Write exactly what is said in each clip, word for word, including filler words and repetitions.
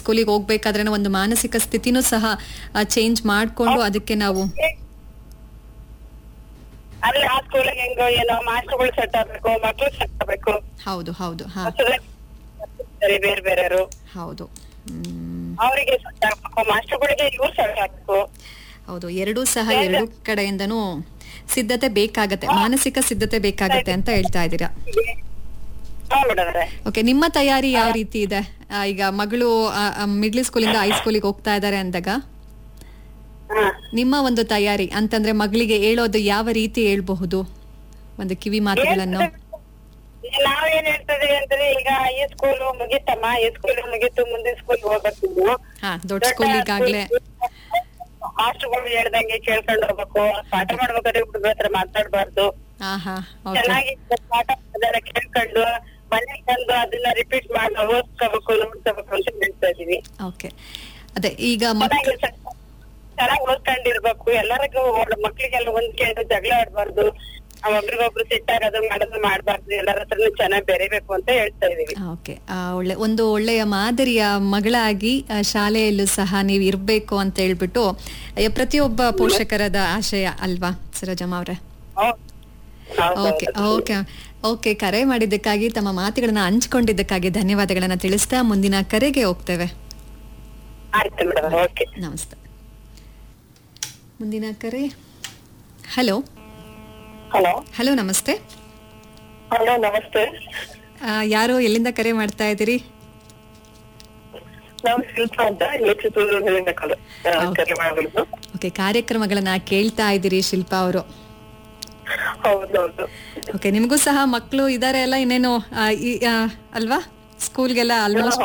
ಸ್ಕೂಲಿಗೆ ಹೋಗ್ಬೇಕಾದ್ರೆ ಒಂದು ಮಾನಸಿಕ ಸ್ಥಿತಿನೂ ಸಹ ಚೇಂಜ್ ಮಾಡ್ಕೊಂಡು ಅದಕ್ಕೆ ನಾವು ಅಲ್ಲಿ ಆ ಸ್ಕೂಲಿಗೆ ಹೆಂಗೋ ಏನೋ ಮಾಸ್ಟರ್ಗಳು ಸೆಟ್ ಆಗ್ಬೇಕು, ಮಕ್ಳು ಸೆಟ್ ಆಗ್ಬೇಕು. ಹೌದು ಹೌದು ಹಾ ಬೇರೆ ಬೇರೆಯವರು ಹೌದು ಅವರಿಗೆ ಸೆಟ್ ಆಗ್ಬೇಕು, ಮಾಸ್ಟರ್ಗಳಿಗೆ ಇವ್ರು ಸೆಟ್ ಆಗ್ಬೇಕು. ಹೌದು, ಎರಡೂ ಸಹ ಎರಡು ಕಡೆಯಿಂದನೂ ಸಿದ್ಧತೆ ಬೇಕಾಗತ್ತೆ, ಮಾನಸಿಕ ಸಿದ್ಧತೆ ಬೇಕಾಗತ್ತೆ ಅಂತ ಹೇಳ್ತಾ ಇದ್ದೀರಾ. ಓಕೆ, ನಿಮ್ಮ ತಯಾರಿ ಯಾವ ರೀತಿ ಇದೆ? ಈಗ ಮಗಳು ಮಿಡ್ಲ್ ಸ್ಕೂಲಿಂದ ಹೈ ಸ್ಕೂಲಿಗೆ ಹೋಗ್ತಾ ಇದ್ದಾರೆ ಅಂದಾಗ ನಿಮ್ಮ ಒಂದು ತಯಾರಿ ಅಂತಂದ್ರೆ ಮಗಳಿಗೆ ಹೇಳೋದು ಯಾವ ರೀತಿ ಹೇಳ್ಬಹುದು, ಒಂದು ಕಿವಿ ಮಾತುಗಳನ್ನು? ನಾವೇನ್ ಹೇಳ್ತದೆ ಅಂದ್ರೆ, ಈಗ ಈ ಸ್ಕೂಲ್ ಮುಗಿತಮ್ಮ, ಈ ಸ್ಕೂಲ್ ಮುಗಿತು, ಮುಂದೆ ಸ್ಕೂಲ್ ಹೋಗ್ಬೇಕು. ಹಾ, ದೊಡ್ಡ ಸ್ಕೂಲ್ ಈಗಾಗ್ಲೇ ಮಾಸ್ಟರ್ಗಳು ಹೇಳ್ದಂಗೆ ಕೇಳ್ಕೊಂಡು ಹೋಗ್ಬೇಕು. ಪಾಠ ಮಾಡ್ಬೇಕಾದ್ರೆ ಹುಡುಗರ ಹತ್ರ ಮಾತಾಡ್ಬಾರ್ದು. ಚೆನ್ನಾಗಿ ಪಾಠ ಕೇಳ್ಕೊಂಡು ಮನೆಗೆ ಬಂದು ಅದನ್ನ ರಿಪೀಟ್ ಮಾಡಿ ಓದ್ಕೋಬೇಕು, ನೋಡ್ಕೋಬೇಕು ಅಂತ ಹೇಳ್ತಾ ಇದೀವಿ. ಓಕೆ, ಅದೇ ಈಗ ಚೆನ್ನಾಗಿ ಓದ್ಕೊಂಡಿರ್ಬೇಕು. ಎಲ್ಲರಿಗೂ ಮಕ್ಳಿಗೆಲ್ಲ ಹೊಂದ್ಕೊಂಡು ಜಗಳ ಆಡ್ಬಾರ್ದು, ಒಬ್ರಿಗೊಬ್ರು ಸಿಟ್ಟಾಗೋದು ಮಾಡೋದು ಮಾಡ್ಬಾರ್ದು, ಎಲ್ಲರ ಹತ್ರನು ಚೆನ್ನಾಗಿ ಬೆರಿಬೇಕು ಅಂತ ಹೇಳ್ತಾ ಇದೀವಿ. ಓಕೆ, ಒಳ್ಳೆ ಒಂದು ಒಳ್ಳೆಯ ಮಾದರಿಯ ಮಗಳಾಗಿ ಶಾಲೆಯಲ್ಲೂ ಸಹ ನೀವು ಇರ್ಬೇಕು ಅಂತ ಹೇಳ್ಬಿಟ್ಟು ಪ್ರತಿಯೊಬ್ಬ ಪೋಷಕರದ ಆಶಯ ಅಲ್ವಾ ಸರೋಜಮ್ಮ ಅವ್ರೆ? ಓಕೆ ಓಕೆ ಓಕೆ ಕರೆ ಮಾಡಿದ್ದಕ್ಕಾಗಿ, ತಮ್ಮ ಮಾತುಗಳನ್ನ ಹಂಚಿಕೊಂಡಿದ್ದಕ್ಕಾಗಿ ಧನ್ಯವಾದಗಳನ್ನ ತಿಳಿಸ್ತಾ ಮುಂದಿನ ಕರೆಗೆ ಹೋಗ್ತೇವೆ. ನಮಸ್ತೆ. ಮುಂದಿನ ಕರೆ. ಹಲೋ ಹಲೋ ಹಲೋ ನಮಸ್ತೆ. ಹಲೋ ನಮಸ್ತೆ. ಯಾರು, ಎಲ್ಲಿಂದ ಕರೆ ಮಾಡ್ತಾ ಇದ್ದೀರಿ? ಓಕೆ, ಕಾರ್ಯಕ್ರಮಗಳನ್ನ ಕೇಳ್ತಾ ಇದ್ದೀರಿ ಶಿಲ್ಪಾ ಅವರು? ಓಕೆ, ನಿಮಗೂ ಸಹ ಮಕ್ಕಳು ಇದಾರೆ ಅಲ್ಲ, ಇನ್ನೇನು ಅಲ್ವಾ ಸ್ಕೂಲ್ಗೆಲ್ಲ ಆಲ್ಮೋಸ್ಟ್?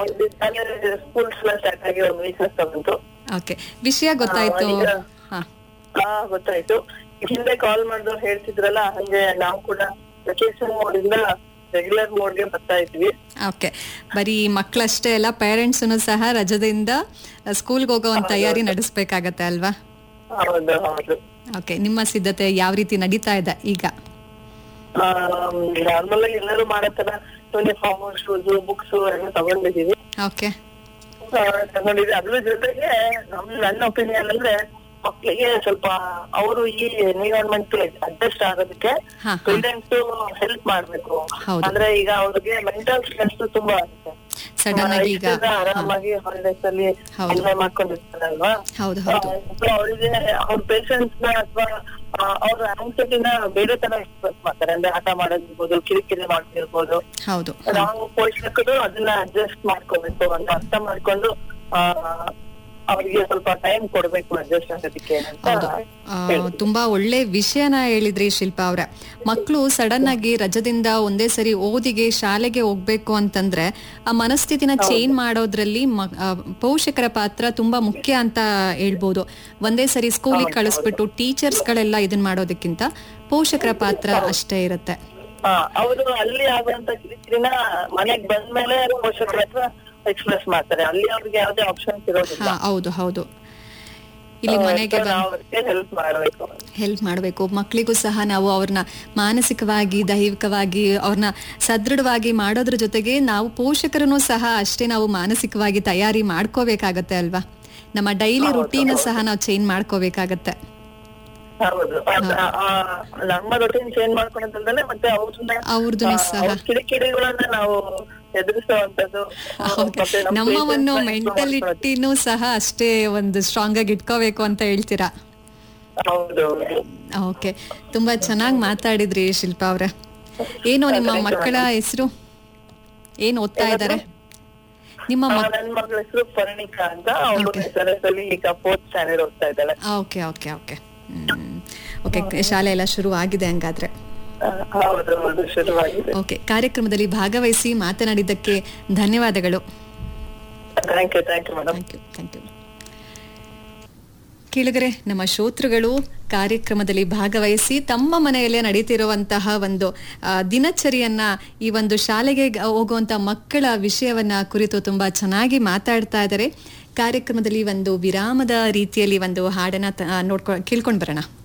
ಓಕೆ, ವಿಷಯ ಗೊತ್ತಾಯ್ತು? ಹಾ ಗೊತ್ತಾಯ್ತು. ಹಿಂದೆ ಕಾಲ್ ಮಾಡಿದ್ರು ಹೇಳ್ತಿದ್ರಲ್ಲ, ಹಂಗೆ ನಾವು ಕೂಡ ವೆಕೇಶನ್ ಮೋಡಿಂದ ರೆಗ್ಯುಲರ್ ಮೋಡ್ಗೆ ಬರ್ತಾ ಇದ್ವಿ. ಓಕೆ, ಬರೀ ಮಕ್ಕಳಷ್ಟೇ ಅಲ್ಲ, ಪೇರೆಂಟ್ಸ್ ಸಹ ರಜದಿಂದ ಸ್ಕೂಲ್ಗೆ ಹೋಗೋ ಒಂದು ತಯಾರಿ ನಡೆಸಬೇಕಾಗತ್ತೆ ಅಲ್ವಾ? ಹೌದು ಹೌದು. ಓಕೆ, ನಿಮ್ಮ ಸಿದ್ಧತೆ ಯಾವ ರೀತಿ ನಡೀತಾ ಇದೆ ಈಗ? ನಾರ್ಮಲ್ ಆಗಿ ಎಲ್ಲರೂ ಮಾಡತ್ತರ ಯೂನಿಫಾರ್ಮ್, ಶೂಸ್, ಬುಕ್ಸ್ ಎಲ್ಲ ತಗೊಂಡಿದೀವಿ. ಓಕೆ, ತಗೊಂಡಿದ್ವಿ. ಅದ್ರ ಜೊತೆಗೆ ನಮ್ ನನ್ನ ಒಪಿನಿಯನ್ ಅಂದ್ರೆ ಮಕ್ಕಳಿಗೆ ಸ್ವಲ್ಪ ಅವರು ಈ ಎನ್ವಿರಾನ್ಮೆಂಟ್ ಅಡ್ಜಸ್ಟ್ ಆಗೋದಕ್ಕೆ ಪೇರೆಂಟ್ಸ್ ಹೆಲ್ಪ್ ಮಾಡ್ಬೇಕು. ಅಂದ್ರೆ ಈಗ ಅವ್ರಿಗೆ ಮೆಂಟಲ್ ಸ್ಟ್ರೆಸ್ ತುಂಬಾ ಆಗುತ್ತೆ. ಸಡನ್ ಆಗಿ ಈಗ ಆರಾಮಾಗಿ ಹಾಲಿಡೇಸ್ ಅಲ್ಲಿ ಎಂಜಾಯ್ ಮಾಡ್ಕೊಂಡಿರ್ತಾರಲ್ವಾ, ಅವರಿಗೆ ಅವ್ರ ಪೇಷನ್ಸ್ ನ ಅಥವಾ ಅವ್ರ ಆನ್ಸೈಟಿನ ಬೇರೆ ತರ ಎಕ್ಸ್ಪ್ರೆಸ್ ಮಾಡ್ತಾರೆ. ಅಂದ್ರೆ ಆಟ ಮಾಡೋದಿರ್ಬೋದು, ಕಿರಿಕಿರಿ ಮಾಡ್ತಿರ್ಬೋದು. ನಾವು ಪೋಷಕರು ಅದನ್ನ ಅಡ್ಜಸ್ಟ್ ಮಾಡ್ಕೋಬೇಕು ಅಂತ ಅರ್ಥ ಮಾಡ್ಕೊಂಡು ಆ ಅವರಿಗೆ ಸ್ವಲ್ಪ ಟೈಮ್ ಕೊಡ್ಬೇಕು ಅಡ್ಜಸ್ಟ್ ಆಗೋದಕ್ಕೆ. ತುಂಬಾ ಒಳ್ಳೆ ವಿಷಯನ ಹೇಳಿದ್ರಿ ಶಿಲ್ಪಾ ಅವ್ರೆ. ಮಕ್ಕಳು ಸಡನ್ ಆಗಿ ರಜದಿಂದ ಒಂದೇ ಸರಿ ಓದಿಗೆ ಶಾಲೆಗೆ ಹೋಗ್ಬೇಕು ಅಂತಂದ್ರೆ ಆ ಮನಸ್ಥಿತಿನ ಚೇಂಜ್ ಮಾಡೋದ್ರಲ್ಲಿ ಪೋಷಕರ ಪಾತ್ರ ತುಂಬಾ ಮುಖ್ಯ ಅಂತ ಹೇಳ್ಬೋದು. ಒಂದೇ ಸರಿ ಸ್ಕೂಲಿಗೆ ಕಳಿಸ್ಬಿಟ್ಟು ಟೀಚರ್ಸ್ ಗಳೆಲ್ಲ ಇದನ್ ಮಾಡೋದಕ್ಕಿಂತ ಪೋಷಕರ ಪಾತ್ರ ಅಷ್ಟೇ ಇರುತ್ತೆ. ಅವರು ಅಲ್ಲಿ ಆಗುವಂತ ಕಿರಿಕಿರಿನ ಮನೆಗ್ ಬಂದ್ಮೇಲೆ ಪೋಷಕರ ಹತ್ರ ಎಕ್ಸ್ಪ್ರೆಸ್ ಮಾಡ್ತಾರೆ. ಅಲ್ಲಿ ಅವ್ರಿಗೆ ಯಾವುದೇ ಆಪ್ಷನ್ಸ್ ಇರೋದಿಲ್ಲ. ಹೌದು ಹೌದು. ಇಲ್ಲಿ ಮನೆಗೆ ಹೆಲ್ಪ್ ಮಾಡಬೇಕು ಹೆಲ್ಪ್ ಮಾಡಬೇಕು ಮಕ್ಕಳಿಗೂ ಸಹ ನಾವು ಅವ್ರನ್ನ ಮಾನಸಿಕವಾಗಿ ದೈಹಿಕವಾಗಿ ಅವ್ರನ್ನ ಸದೃಢವಾಗಿ ಮಾಡೋದ್ರ ಜೊತೆಗೆ ನಾವು ಪೋಷಕರನ್ನು ಸಹ ಅಷ್ಟೇ ನಾವು ಮಾನಸಿಕವಾಗಿ ತಯಾರಿ ಮಾಡ್ಕೋಬೇಕಾಗತ್ತೆ ಅಲ್ವಾ? ನಮ್ಮ ಡೈಲಿ ರುಟೀನ್ ಸಹ ನಾವು ಚೇಂಜ್ ಮಾಡ್ಕೋಬೇಕಾಗತ್ತೆ. ಹೌದು, ನಮ್ಮ ರೊಟೀನ್ ಚೇಂಜ್ ಮಾಡ್ಕೊಂಡಂತಂದ್ರೆ ಮತ್ತೆ ಅವ್ರನ್ನ ಅವ್ರದ್ದು ಸಹ ಕಿರಿಕಿರಿಗಳನ್ನ ನಾವು ಎದುರಿಸುವಂತದ್ದು. ನಮ್ಮ ಒಂದು ಮೆಂಟಾಲಿಟಿನೂ ಸಹ ಅಷ್ಟೇ ಒಂದು ಸ್ಟ್ರಾಂಗ್ ಆಗಿ ಇಟ್ಕೋಬೇಕು ಅಂತ ಹೇಳ್ತೀರಾ? ಓಕೆ, ತುಂಬಾ ಚೆನ್ನಾಗಿ ಮಾತಾಡಿದ್ರಿ ಶಿಲ್ಪಾ ಅವ್ರೆ. ಏನು ನಿಮ್ಮ ಮಕ್ಕಳ ಹೆಸರು? ಏನ್ ಓದ್ತಾ ಇದ್ದಾರೆ ನಿಮ್ಮ ಮಗಳ ಹೆಸರು? ಪರಿಣಿಕಾ ಅಂತ. ಈಗ ಫೋರ್ತ್ ಸ್ಟ್ಯಾಂಡರ್ಡ್ ಓದ್ತಾ ಇದ್ದಾಳೆ. ಓಕೆ ಓಕೆ ಓಕೆ ಓಕೆ ಶಾಲೆ ಎಲ್ಲ ಶುರು ಆಗಿದೆ ಹಂಗಾದ್ರೆ? ಓಕೆ, ಕಾರ್ಯಕ್ರಮದಲ್ಲಿ ಭಾಗವಹಿಸಿ ಮಾತನಾಡಿದ್ದಕ್ಕೆ ಧನ್ಯವಾದಗಳು. ಕೇಳಿದರೆ ನಮ್ಮ ಶ್ರೋತೃಗಳು ಕಾರ್ಯಕ್ರಮದಲ್ಲಿ ಭಾಗವಹಿಸಿ ತಮ್ಮ ಮನೆಯಲ್ಲೇ ನಡೀತಿರುವಂತಹ ಒಂದು ದಿನಚರಿಯನ್ನ, ಈ ಒಂದು ಶಾಲೆಗೆ ಹೋಗುವಂತ ಮಕ್ಕಳ ವಿಷಯವನ್ನ ಕುರಿತು ತುಂಬಾ ಚೆನ್ನಾಗಿ ಮಾತಾಡ್ತಾ ಇದ್ದಾರೆ. ಕಾರ್ಯಕ್ರಮದಲ್ಲಿ ಒಂದು ವಿರಾಮದ ರೀತಿಯಲ್ಲಿ ಒಂದು ಹಾಡನ್ನ ನೋಡ್ಕೊ ಕೇಳ್ಕೊಂಡ್ ಬರೋಣ.